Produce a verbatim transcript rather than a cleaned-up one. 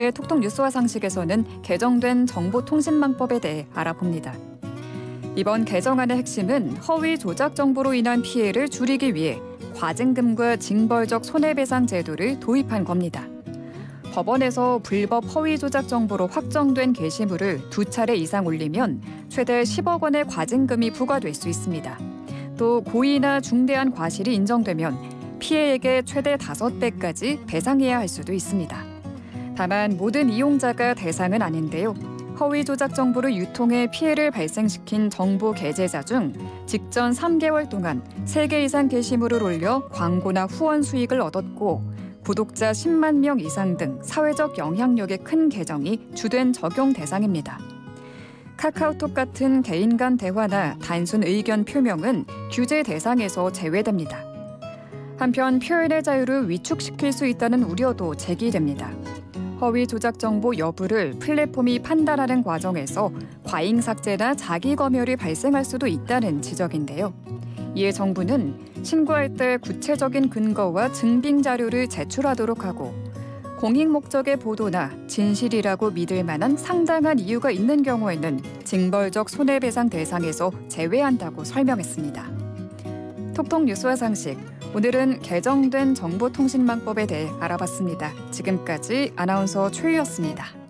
톡톡 뉴스와 상식에서는 개정된 정보통신망법에 대해 알아봅니다. 이번 개정안의 핵심은 허위 조작 정보로 인한 피해를 줄이기 위해 과징금과 징벌적 손해배상 제도를 도입한 겁니다. 법원에서 불법 허위 조작 정보로 확정된 게시물을 두 차례 이상 올리면 최대 십억 원의 과징금이 부과될 수 있습니다. 또 고의나 중대한 과실이 인정되면 피해액의 최대 다섯 배까지 배상해야 할 수도 있습니다. 다만 모든 이용자가 대상은 아닌데요. 허위 조작 정보를 유통해 피해를 발생시킨 정보 게재자 중 직전 삼 개월 동안 세 개 이상 게시물을 올려 광고나 후원 수익을 얻었고 구독자 십만 명 이상 등 사회적 영향력의 큰 계정이 주된 적용 대상입니다. 카카오톡 같은 개인 간 대화나 단순 의견 표명은 규제 대상에서 제외됩니다. 한편 표현의 자유를 위축시킬 수 있다는 우려도 제기됩니다. 허위 조작 정보 여부를 플랫폼이 판단하는 과정에서 과잉 삭제나 자기 검열이 발생할 수도 있다는 지적인데요. 이에 정부는 신고할 때 구체적인 근거와 증빙 자료를 제출하도록 하고 공익 목적의 보도나 진실이라고 믿을 만한 상당한 이유가 있는 경우에는 징벌적 손해배상 대상에서 제외한다고 설명했습니다. 톡톡 뉴스와 상식, 오늘은 개정된 정보통신망법에 대해 알아봤습니다. 지금까지 아나운서 최유였습니다.